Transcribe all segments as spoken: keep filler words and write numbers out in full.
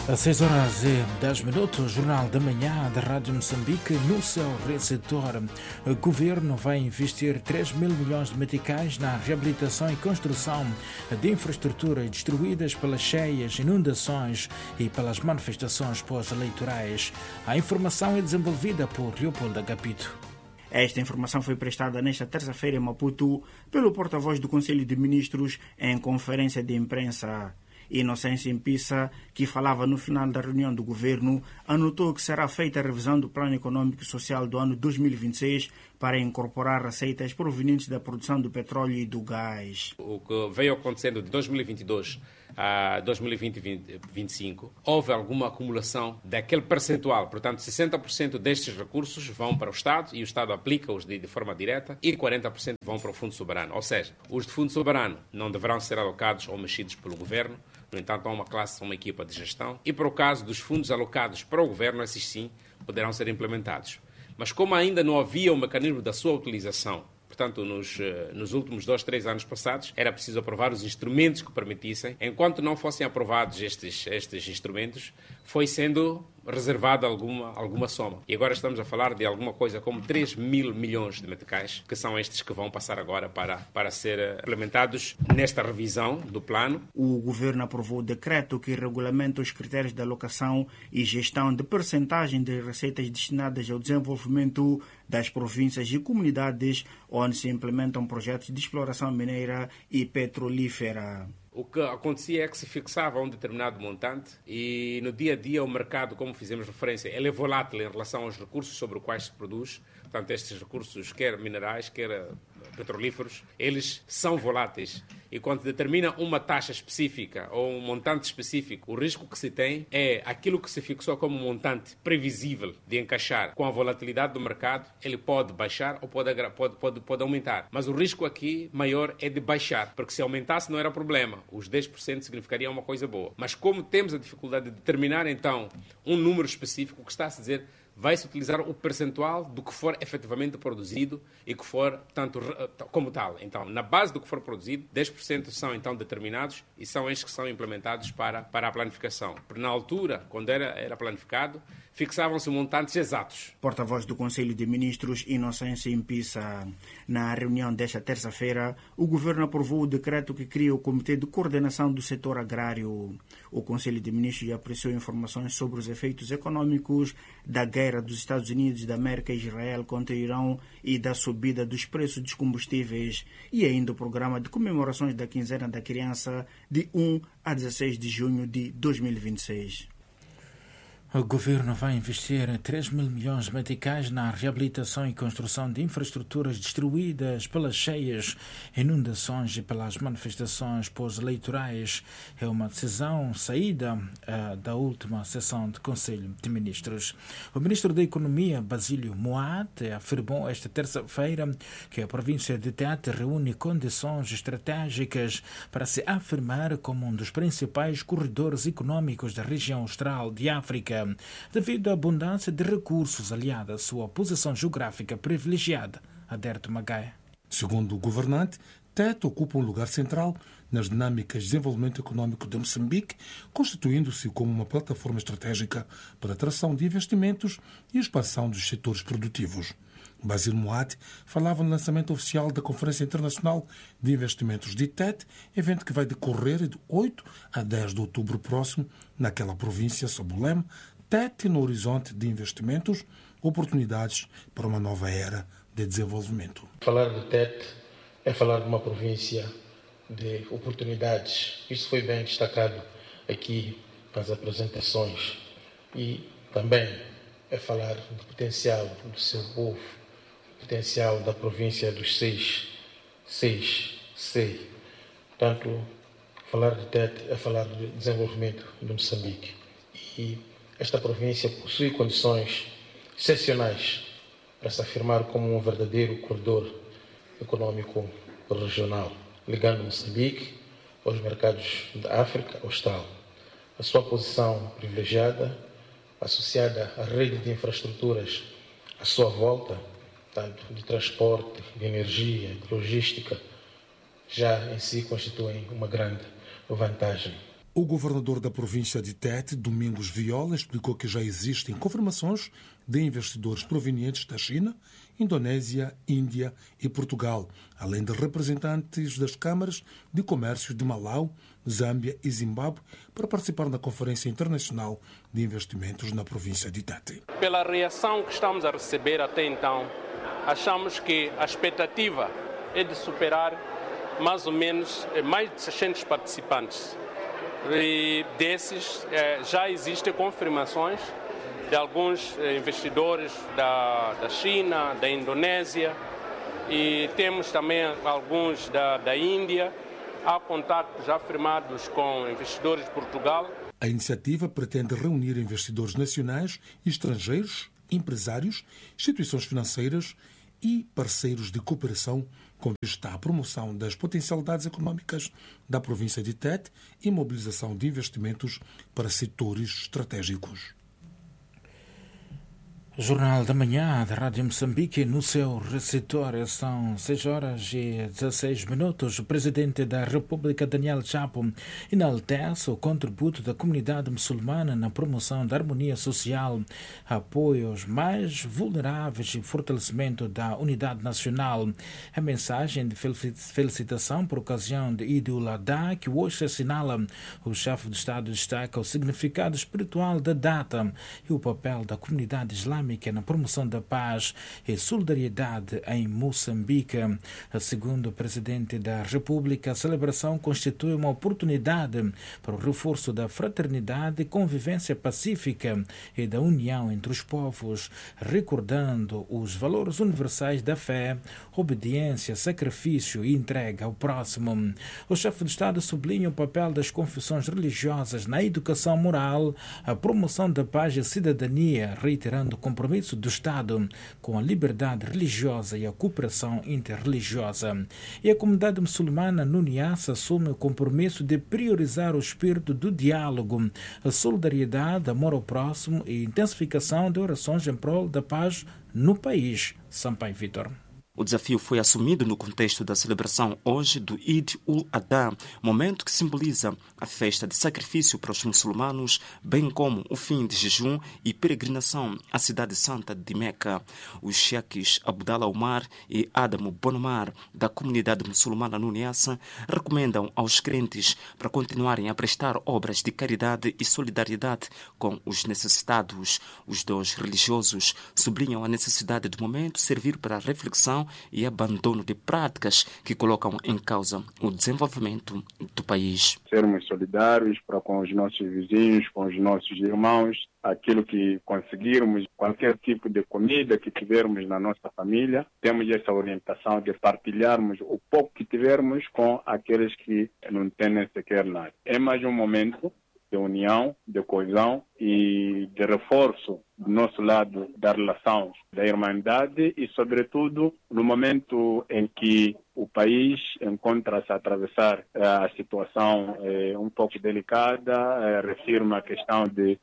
Às seis horas e dez minutos, Jornal da Manhã da Rádio Moçambique. No seu receptor, o governo vai investir três mil milhões de meticais na reabilitação e construção de infraestruturas destruídas pelas cheias, inundações e pelas manifestações pós-eleitorais. A informação é desenvolvida por Leopoldo Agapito. Esta informação foi prestada nesta terça-feira em Maputo pelo porta-voz do Conselho de Ministros em conferência de imprensa. Inocêncio Impissa, que falava no final da reunião do governo, anotou que será feita a revisão do Plano Econômico e Social do ano dois mil e vinte e seis para incorporar receitas provenientes da produção do petróleo e do gás. O que veio acontecendo de dois mil e vinte e dois a dois mil e vinte e vinte e cinco, houve alguma acumulação daquele percentual. Portanto, sessenta por cento destes recursos vão para o Estado e o Estado aplica-os de, de forma direta e quarenta por cento vão para o Fundo Soberano. Ou seja, os de Fundo Soberano não deverão ser alocados ou mexidos pelo Governo. No entanto, há uma classe, uma equipa de gestão. E para o caso dos fundos alocados para o Governo, esses sim poderão ser implementados. Mas como ainda não havia um mecanismo da sua utilização, portanto, nos, nos últimos dois, três anos passados, era preciso aprovar os instrumentos que permitissem. Enquanto não fossem aprovados estes, estes instrumentos, foi sendo reservada alguma, alguma soma. E agora estamos a falar de alguma coisa como três mil milhões de meticais, que são estes que vão passar agora para, para ser implementados nesta revisão do plano. O governo aprovou o decreto que regulamenta os critérios de alocação e gestão de percentagem de receitas destinadas ao desenvolvimento das províncias e comunidades onde se implementam projetos de exploração mineira e petrolífera. O que acontecia é que se fixava um determinado montante e no dia a dia o mercado, como fizemos referência, ele é volátil em relação aos recursos sobre os quais se produz. Portanto, estes recursos, quer minerais, quer petrolíferos, eles são voláteis. E quando determina uma taxa específica ou um montante específico, o risco que se tem é aquilo que se fixou como um montante previsível de encaixar com a volatilidade do mercado, ele pode baixar ou pode, pode, pode, pode aumentar. Mas o risco aqui maior é de baixar, porque se aumentasse não era problema. Os dez por cento significaria uma coisa boa. Mas como temos a dificuldade de determinar, então, um número específico, o que está a se dizer, vai-se utilizar o percentual do que for efetivamente produzido e que for, tanto como tal. Então, na base do que for produzido, dez por cento são então determinados e são estes que são implementados para, para a planificação. Porque na altura, quando era, era planificado, fixavam-se montantes exatos. Porta-voz do Conselho de Ministros, Inocêncio Impissa. Na reunião desta terça-feira, o governo aprovou o decreto que cria o Comitê de Coordenação do Setor Agrário. O Conselho de Ministros apreciou informações sobre os efeitos econômicos da guerra dos Estados Unidos da América e Israel contra o Irão e da subida dos preços dos combustíveis e ainda o programa de comemorações da quinzena da criança de um a dezesseis de junho de dois mil e vinte e seis. O governo vai investir três mil milhões de meticais na reabilitação e construção de infraestruturas destruídas pelas cheias, inundações e pelas manifestações pós-eleitorais. É uma decisão saída uh, da última sessão do Conselho de Ministros. O ministro da Economia, Basílio Moate, afirmou esta terça-feira que a província de Tete reúne condições estratégicas para se afirmar como um dos principais corredores econômicos da região austral de África, devido à abundância de recursos aliada à sua posição geográfica privilegiada. Aderto Magaia. Segundo o governante, Tete ocupa um lugar central nas dinâmicas de desenvolvimento econômico de Moçambique, constituindo-se como uma plataforma estratégica para a atração de investimentos e expansão dos setores produtivos. Basílio Moate falava no lançamento oficial da Conferência Internacional de Investimentos de Tete, evento que vai decorrer de oito a dez de outubro próximo naquela província, sob o lema Tete no horizonte de investimentos, oportunidades para uma nova era de desenvolvimento. Falar de Tete é falar de uma província de oportunidades. Isso foi bem destacado aqui nas apresentações. E também é falar do potencial do seu povo, potencial da província dos seis, seis C. Portanto, falar de Tete é falar de desenvolvimento de Moçambique. E esta província possui condições excepcionais para se afirmar como um verdadeiro corredor econômico regional, ligando Moçambique aos mercados da África Austral. A sua posição privilegiada, associada à rede de infraestruturas à sua volta, tanto de transporte, de energia, de logística, já em si constituem uma grande vantagem. O governador da província de Tete, Domingos Viola, explicou que já existem confirmações de investidores provenientes da China, Indonésia, Índia e Portugal, além de representantes das câmaras de comércio de Malau, Zâmbia e Zimbábue, para participar na Conferência Internacional de Investimentos na província de Tete. Pela reação que estamos a receber até então, achamos que a expectativa é de superar mais ou menos mais de seiscentos participantes. E desses, já existem confirmações de alguns investidores da, da China, da Indonésia, e temos também alguns da, da Índia. Há contatos já firmados com investidores de Portugal. A iniciativa pretende reunir investidores nacionais e estrangeiros, empresários, instituições financeiras e parceiros de cooperação com vista à promoção das potencialidades económicas da província de Tete e mobilização de investimentos para setores estratégicos. Jornal da Manhã da Rádio Moçambique, no seu receptor, são seis horas e dezesseis minutos. O presidente da República, Daniel Chapo, enaltece o contributo da comunidade muçulmana na promoção da harmonia social, apoio aos mais vulneráveis e fortalecimento da unidade nacional. A mensagem de felicitação por ocasião de Eid al-Adha, que hoje se assinala, o chefe de Estado destaca o significado espiritual da data e o papel da comunidade islâmica na promoção da paz e solidariedade em Moçambique. Segundo o presidente da República, a celebração constitui uma oportunidade para o reforço da fraternidade, convivência pacífica e da união entre os povos, recordando os valores universais da fé, obediência, sacrifício e entrega ao próximo. O chefe de Estado sublinha o papel das confissões religiosas na educação moral, a promoção da paz e a cidadania, reiterando o compromisso do Estado com a liberdade religiosa e a cooperação interreligiosa. E a comunidade muçulmana no Niassa assume o compromisso de priorizar o espírito do diálogo, a solidariedade, amor ao próximo e intensificação de orações em prol da paz no país. Sampaio Vitor. O desafio foi assumido no contexto da celebração hoje do Eid al-Adha, momento que simboliza a festa de sacrifício para os muçulmanos, bem como o fim de jejum e peregrinação à cidade santa de Meca. Os cheques Abdallah Omar e Adamo Bonomar, da comunidade muçulmana no Niassa, recomendam aos crentes para continuarem a prestar obras de caridade e solidariedade com os necessitados. Os dois religiosos sublinham a necessidade do momento servir para a reflexão e abandono de práticas que colocam em causa o desenvolvimento do país. Sermos solidários para com os nossos vizinhos, com os nossos irmãos, aquilo que conseguirmos, qualquer tipo de comida que tivermos na nossa família, temos essa orientação de partilharmos o pouco que tivermos com aqueles que não têm nem sequer nada. É mais um momento de união, de coesão e de reforço do nosso lado da relação da irmandade e, sobretudo, no momento em que o país encontra-se a atravessar a situação eh, um pouco delicada, eh, refirma a questão de,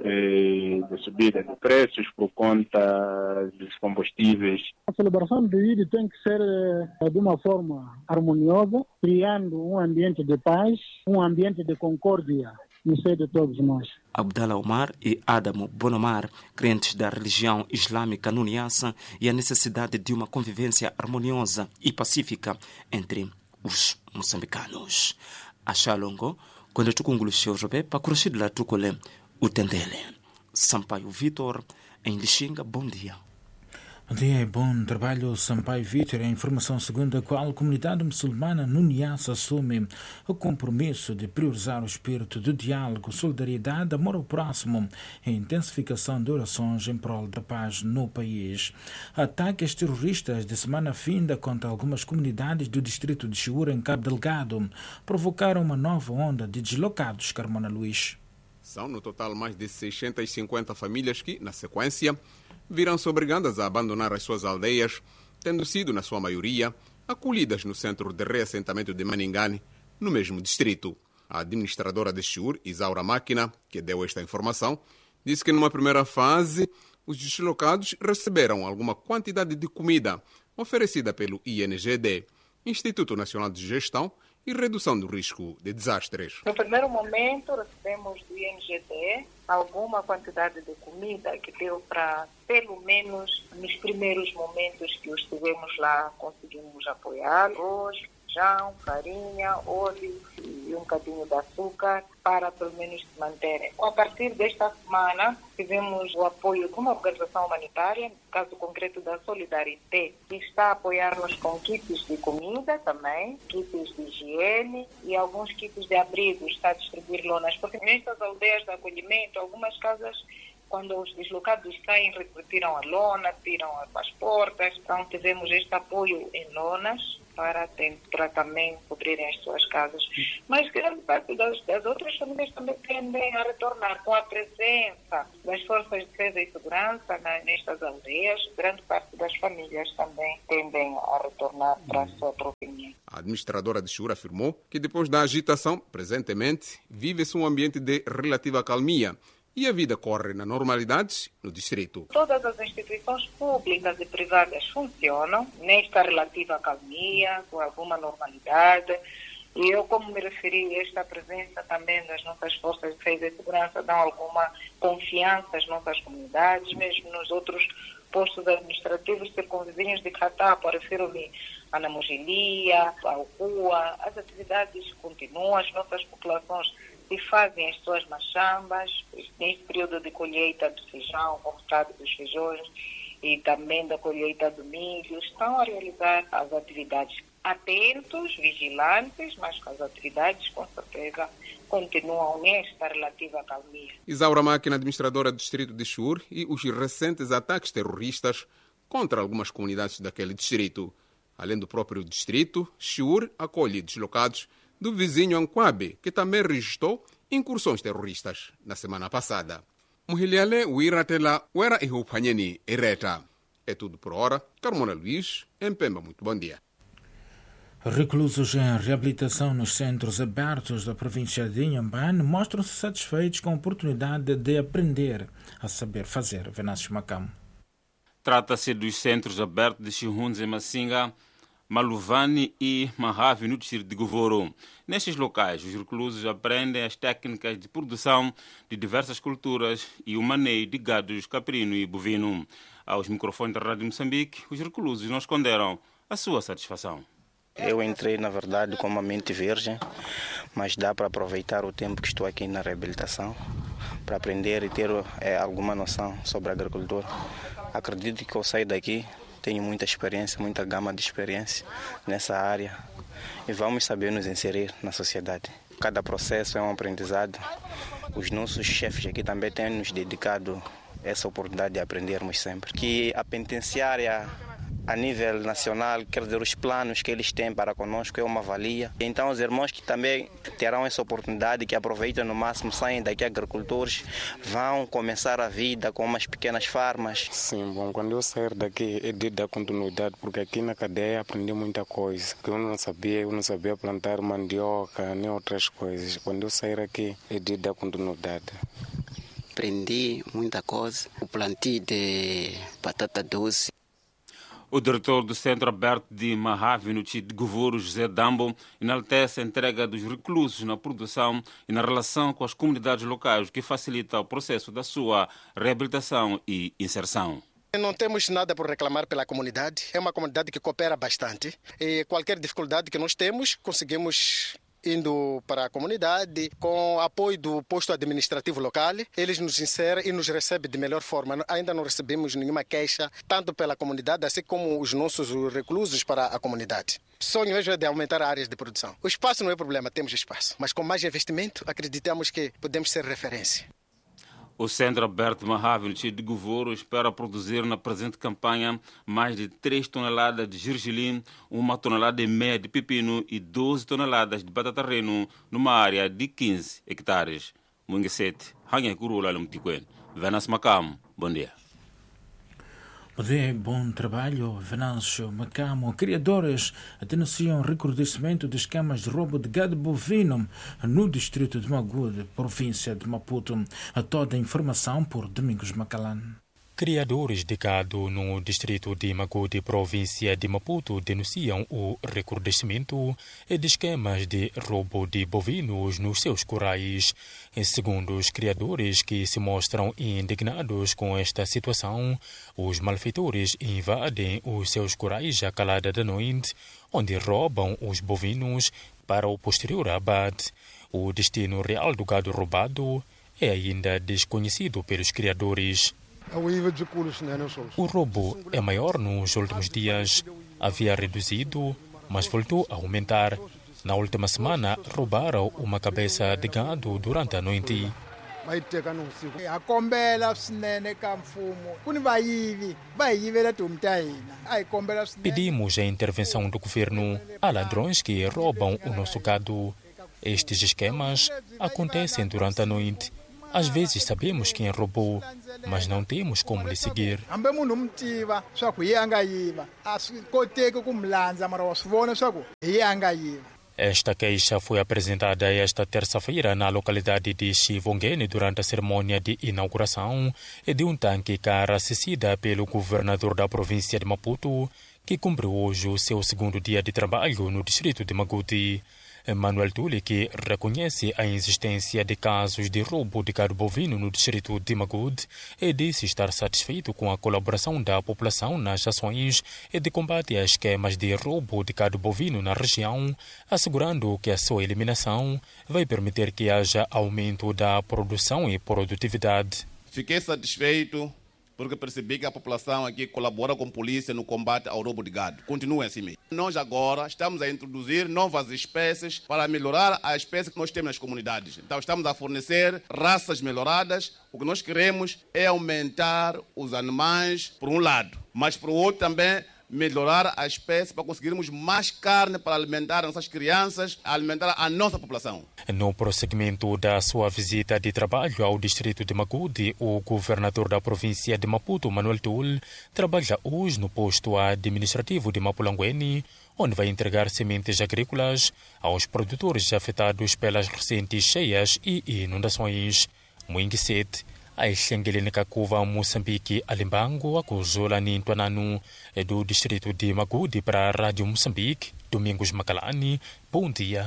eh, de subida de preços por conta dos combustíveis. A celebração do Eid tem que ser eh, de uma forma harmoniosa, criando um ambiente de paz, um ambiente de concórdia no seio de todos nós. Abdallah Omar e Adamo Bonomar, crentes da religião islâmica no Niassa, e a necessidade de uma convivência harmoniosa e pacífica entre os moçambicanos. Achalongo, quando tu concluiu o jobe, para corrigir lá tu colhe o tendele. Sampaio Vitor, em Lixinga, bom dia. Bom dia e bom trabalho, Sampaio Vitor. A informação segundo a qual a comunidade muçulmana no Niassa assume o compromisso de priorizar o espírito do diálogo, solidariedade, amor ao próximo e intensificação de orações em prol da paz no país. Ataques terroristas de semana finda contra algumas comunidades do distrito de Chiura, em Cabo Delgado, provocaram uma nova onda de deslocados. Carmona Luís. São no total mais de seiscentas e cinquenta famílias que, na sequência, viram-se obrigadas a abandonar as suas aldeias, tendo sido, na sua maioria, acolhidas no centro de reassentamento de Maningane, no mesmo distrito. A administradora de Chiur, Isaura Máquina, que deu esta informação, disse que numa primeira fase os deslocados receberam alguma quantidade de comida oferecida pelo I N G D, Instituto Nacional de Gestão, e redução do risco de desastres. No primeiro momento, recebemos do I N G D alguma quantidade de comida que deu para, pelo menos nos primeiros momentos que os estivemos lá, conseguimos apoiar. Hoje, feijão, farinha, óleo e um bocadinho de açúcar para pelo menos se manterem. A partir desta semana tivemos o apoio de uma organização humanitária, no caso concreto da Solidarité, que está a apoiar-nos com kits de comida também, kits de higiene e alguns kits de abrigo, está a distribuir lonas, porque nestas aldeias de acolhimento, algumas casas, quando os deslocados saem, retiram a lona, tiram as portas. Então, tivemos este apoio em lonas para, para também cobrirem as suas casas. Mas grande parte das, das outras famílias também tendem a retornar com a presença das forças de defesa e segurança na, nestas aldeias. Grande parte das famílias também tendem a retornar para a sua proveniência. A administradora de Chiur afirmou que depois da agitação, presentemente, vive-se um ambiente de relativa calmia e a vida corre na normalidade no distrito. Todas as instituições públicas e privadas funcionam nesta relativa calmia, com alguma normalidade. E eu, como me referi, esta presença também das nossas forças de defesa e segurança dão alguma confiança às nossas comunidades, mesmo nos outros postos administrativos circunvizinhos de Catapo, refiro-me a Namogilia, a Alcua. As atividades continuam, as nossas populações e fazem as suas machambas, neste período de colheita do feijão, cortado dos feijões e também da colheita do milho, estão a realizar as atividades atentos, vigilantes, mas com as atividades, com certeza, continuam nesta relativa calmia. Isaura Máquina, administradora do distrito de Chiur, e os recentes ataques terroristas contra algumas comunidades daquele distrito. Além do próprio distrito, Chiur acolhe deslocados do vizinho Anquabe, que também registrou incursões terroristas na semana passada. Muhiliale Uiratela Uera e Rupanyeni Ereta. É tudo por hora. Carmona Luís, em Pemba. Muito bom dia. Reclusos em reabilitação nos centros abertos da província de Inhambane mostram-se satisfeitos com a oportunidade de aprender a saber fazer. Venâncio Macamo. Trata-se dos centros abertos de Chihunze Massinga, Maluvani e Mahavi no distrito de Govoro. Nestes locais, os reclusos aprendem as técnicas de produção de diversas culturas e o maneio de gados caprino e bovino. Aos microfones da Rádio Moçambique, os reclusos não esconderam a sua satisfação. Eu entrei, na verdade, com uma mente virgem, mas dá para aproveitar o tempo que estou aqui na reabilitação para aprender e ter é, alguma noção sobre a agricultura. Acredito que eu saio daqui, tenho muita experiência, muita gama de experiência nessa área e vamos saber nos inserir na sociedade. Cada processo é um aprendizado. Os nossos chefes aqui também têm nos dedicado essa oportunidade de aprendermos sempre. Que a penitenciária a nível nacional, quer dizer, os planos que eles têm para conosco é uma valia. Então os irmãos que também terão essa oportunidade, que aproveitam no máximo, saem daqui agricultores, vão começar a vida com umas pequenas farmas. Sim, bom, quando eu sair daqui é de dar continuidade, porque aqui na cadeia aprendi muita coisa. Que eu não sabia, eu não sabia plantar mandioca, nem outras coisas. Quando eu sair aqui é de dar continuidade. Aprendi muita coisa, o plantio de batata doce. O diretor do Centro Aberto de Mahavi, no distrito de Govoro, José Dambo, enaltece a entrega dos reclusos na produção e na relação com as comunidades locais, o que facilita o processo da sua reabilitação e inserção. Não temos nada por reclamar pela comunidade. É uma comunidade que coopera bastante. E qualquer dificuldade que nós temos, conseguimos indo para a comunidade, com apoio do posto administrativo local, eles nos inserem e nos recebem de melhor forma. Ainda não recebemos nenhuma queixa, tanto pela comunidade, assim como os nossos reclusos para a comunidade. O sonho mesmo é de aumentar áreas de produção. O espaço não é problema, temos espaço, mas com mais investimento, acreditamos que podemos ser referência. O Centro Aberto Mahavi, no distrito de Govoro, espera produzir na presente campanha mais de três toneladas de gergelim, uma tonelada e meia de pepino e doze toneladas de batata reno numa área de quinze hectares. Munguesete, Hanha Curula, Lumtiquen. Venâncio Macamo, bom dia. Bom trabalho, Venâncio Macamo. Criadores denunciam recrudescimento de esquemas de roubo de gado bovino no distrito de Magude, província de Maputo. A toda a informação por Domingos Macalán. Criadores de gado no distrito de Magode, província de Maputo, denunciam o recrudescimento de esquemas de roubo de bovinos nos seus currais. Segundo os criadores, que se mostram indignados com esta situação, os malfeitores invadem os seus currais à calada da noite, onde roubam os bovinos para o posterior abate. O destino real do gado roubado é ainda desconhecido pelos criadores. O roubo é maior nos últimos dias. Havia reduzido, mas voltou a aumentar. Na última semana, roubaram uma cabeça de gado durante a noite. Pedimos a intervenção do governo. Há ladrões que roubam o nosso gado. Estes esquemas acontecem durante a noite. Às vezes sabemos quem roubou, mas não temos como lhe seguir. Esta queixa foi apresentada esta terça-feira na localidade de Chivongene durante a cerimônia de inauguração de um tanque carro-assistida pelo governador da província de Maputo, que cumpriu hoje o seu segundo dia de trabalho no distrito de Magudi. Manuel Tule, que reconhece a existência de casos de roubo de gado bovino no distrito de Magud, e disse estar satisfeito com a colaboração da população nas ações de combate a esquemas de roubo de gado bovino na região, assegurando que a sua eliminação vai permitir que haja aumento da produção e produtividade. Fiquei satisfeito porque percebi que a população aqui colabora com a polícia no combate ao roubo de gado. Continua assim mesmo. Nós agora estamos a introduzir novas espécies para melhorar a espécie que nós temos nas comunidades. Então estamos a fornecer raças melhoradas. O que nós queremos é aumentar os animais, por um lado, mas por outro também melhorar a espécie para conseguirmos mais carne para alimentar nossas crianças, alimentar a nossa população. No prosseguimento da sua visita de trabalho ao distrito de Magudi, o governador da província de Maputo, Manuel Tule, trabalha hoje no posto administrativo de Mapulanguene, onde vai entregar sementes agrícolas aos produtores afetados pelas recentes cheias e inundações. Muinguisete, a Xengelene Kakuva, Moçambique, Alimbango, acusola Nintuananu, do distrito de Magudi para a Rádio Moçambique, Domingos Macalani. Bom dia.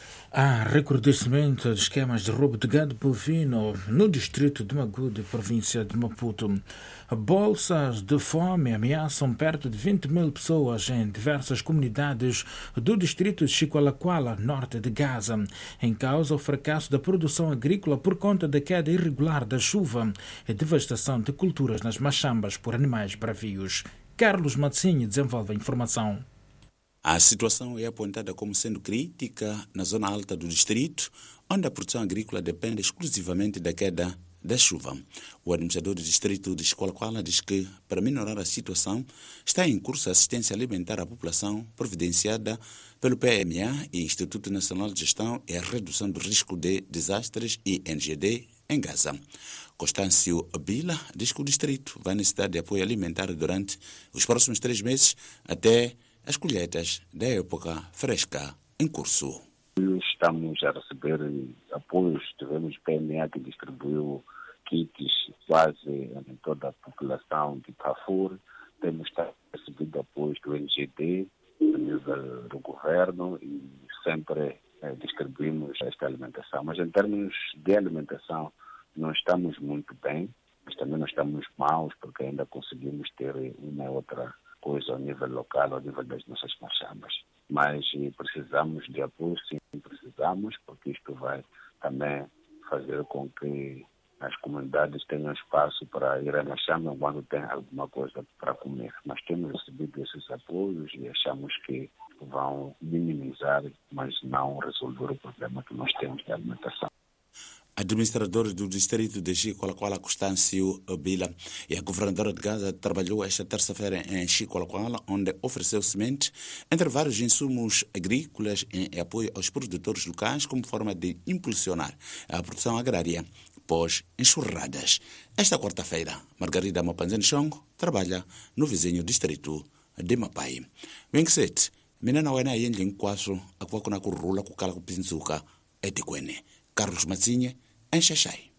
Há recrudescimento de esquemas de roubo de gado bovino no distrito de Magudi, província de Maputo. Bolsas de fome ameaçam perto de vinte mil pessoas em diversas comunidades do distrito de Chiqualaquala, norte de Gaza, em causa o fracasso da produção agrícola por conta da queda irregular da chuva e devastação de culturas nas machambas por animais bravios. Carlos Matzinho desenvolve a informação. A situação é apontada como sendo crítica na zona alta do distrito, onde a produção agrícola depende exclusivamente da queda da chuva. O administrador do distrito de Chiqualaquala diz que, para melhorar a situação, está em curso a assistência alimentar à população providenciada pelo P M A e Instituto Nacional de Gestão e a Redução do Risco de Desastres e N G D em Gaza. Constâncio Bila diz que o distrito vai necessitar de apoio alimentar durante os próximos três meses até as colheitas da época fresca em curso. Estamos a receber apoios, tivemos P M A que distribuiu kits quase em toda a população de Darfur, temos recebido apoios do N G D, a nível do governo, e sempre eh, distribuímos esta alimentação. Mas em termos de alimentação não estamos muito bem, mas também não estamos maus, porque ainda conseguimos ter uma outra coisa ao nível local, ao nível das nossas machambas. Mas precisamos de apoio, sim, precisamos, porque isto vai também fazer com que as comunidades tenham espaço para ir à machamba quando tem alguma coisa para comer. Mas temos recebido esses apoios e achamos que vão minimizar, mas não resolver o problema que nós temos de alimentação. Administrador do distrito de Chiqualaquala, Constâncio Bila, e a governadora de Gaza trabalhou esta terça-feira em Chiqualaquala, onde ofereceu semente, entre vários insumos agrícolas, em apoio aos produtores locais, como forma de impulsionar a produção agrária pós-enxurradas. Esta quarta-feira, Margarida Mapanzani Chongo trabalha no vizinho distrito de Mapai. Wenxet, menina wena yenle nkwaso akwa kuna kurula kukala kupinzuka etikwene. Carlos Matzinha, em Xaxai.